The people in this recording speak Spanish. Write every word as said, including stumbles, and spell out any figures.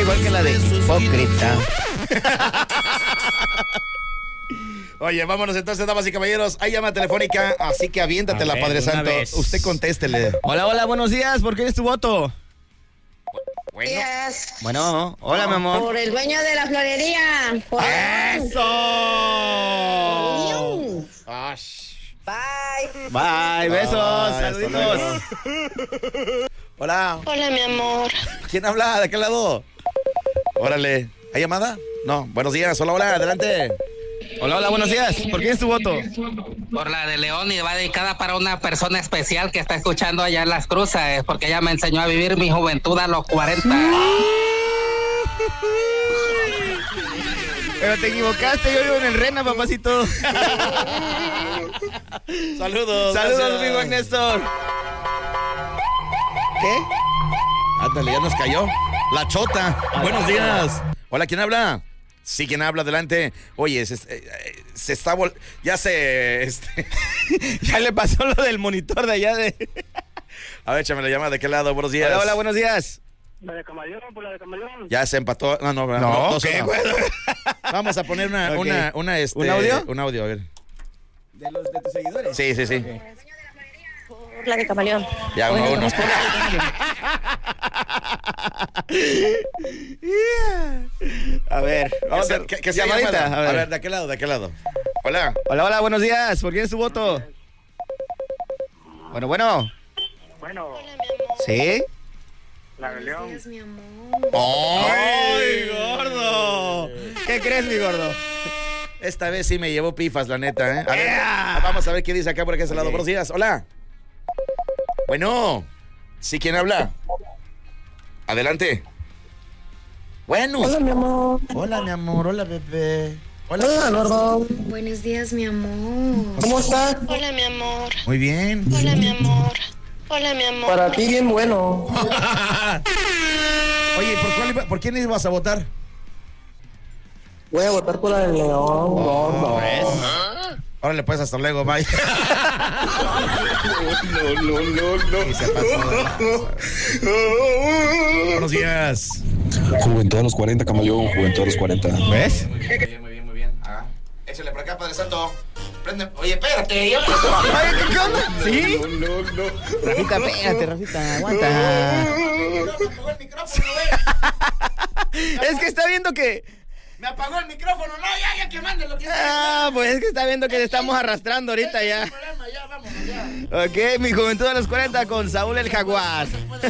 igual que la de hipócrita. Oye, vámonos entonces, damas y caballeros. Hay llama telefónica, así que aviéntatela, ver, Padre una Santo. vez. Usted contéstele. Hola, hola, buenos días. ¿Por quién es tu voto? Bueno, Días. Bueno, hola, mi amor. Por el dueño de la florería. Por ¡Eso! Ash. Bye. Bye, besos, Bye, saluditos. hasta luego. Hola, Hola, mi amor. ¿quién habla? ¿De qué lado? Órale, ¿hay llamada? No, buenos días, hola, hola, adelante. Hola, hola, buenos días. ¿Por quién es tu voto? Por la de León, y va dedicada para una persona especial que está escuchando allá en Las Cruces, porque ella me enseñó a vivir mi juventud a los cuarenta. Pero te equivocaste, yo vivo en el Rena, papacito. Saludos. Saludos, gracias. amigo Néstor. ¿Qué? Ándale, ya nos cayó. La chota. Buenos días. Hola, ¿quién habla? Sí, ¿quién habla? Adelante. Oye, se, eh, se está... vol- ya se... Este... Ya le pasó lo del monitor de allá de... A ver, échame la llamada. ¿De qué lado? Buenos días. Hola, hola, buenos días. La de Camaleón, por la de Camaleón. Ya se empató. No, no, no. No, no, ¿qué, no. güey? Vamos a poner una... Ok. una, una este, ¿Un audio? Un audio, a ver. ¿De los de tus seguidores? Sí, sí, sí. Por la de Camaleón. Ya, uno, uno. A ver, vamos a hacer... ¿Qué, qué se llamadita, llama? a ver. A ver, ¿de qué lado? ¿De qué lado? Hola. Hola, hola, buenos días. ¿Por quién es tu voto? Bueno, bueno. Bueno, ¿Sí? la de León. ¡Ay, gordo! ¿Qué crees, mi gordo? Esta vez sí me llevó pifas, la neta, ¿eh? A ver, ¡Ea! vamos a ver qué dice acá por aquel lado. Ok. Buenos días. Hola. Bueno. ¿Sí, quién habla? Adelante. Bueno. Hola, mi amor. Hola, mi amor. Hola, bebé. Hola. Hola, gordo. Buenos días, mi amor. ¿Cómo estás? Hola, mi amor. Muy bien. Hola, mi amor. Hola, mi amor. Para ti bien bueno. Oye, ¿por, cuál iba- ¿por quién ibas a votar? Voy a votar por la de León, gordo. Órale, pues, hasta luego, bye. No, no, no, no. Y se pasó de lanza. Buenos días. Juventud a los cuarenta, Camaleón, Juventud a los cuarenta. ¿Ves? Muy bien, muy bien, muy bien. Ah, échale por acá, Padre Santo. Prende. Oye, espérate. Yo... Ay, ¿qué onda? ¿Sí? No, no, no. Rafita, espérate, Rafita, aguanta. Me apagó el micrófono, güey. Es que está viendo que... Me apagó el micrófono. No, ya, ya que mande lo que sea. Ah, pues es que está viendo que le estamos arrastrando ahorita ya. No hay problema, ya, vámonos, ya. Ok, mi juventud a los cuarenta con Saúl el Jaguar.